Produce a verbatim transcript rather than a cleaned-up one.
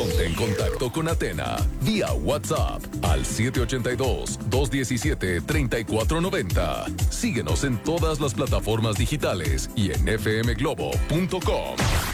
Ponte en contacto con Athena vía WhatsApp al siete ocho dos, dos uno siete, tres cuatro nueve cero. Síguenos en todas las plataformas digitales y en f m globo punto com.